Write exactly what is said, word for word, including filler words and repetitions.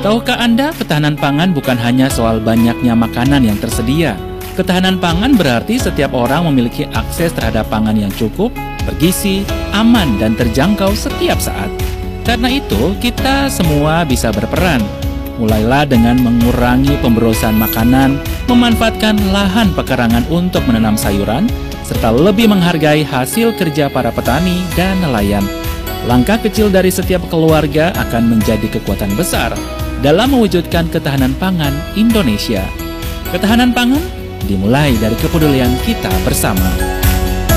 Tahukah Anda, ketahanan pangan bukan hanya soal banyaknya makanan yang tersedia. Ketahanan pangan berarti setiap orang memiliki akses terhadap pangan yang cukup, bergizi, aman, dan terjangkau setiap saat. Karena itu, kita semua bisa berperan. Mulailah dengan mengurangi pemborosan makanan, memanfaatkan lahan pekarangan untuk menanam sayuran, serta lebih menghargai hasil kerja para petani dan nelayan. Langkah kecil dari setiap keluarga akan menjadi kekuatan besar dalam mewujudkan ketahanan pangan Indonesia. Ketahanan pangan dimulai dari kepedulian kita bersama.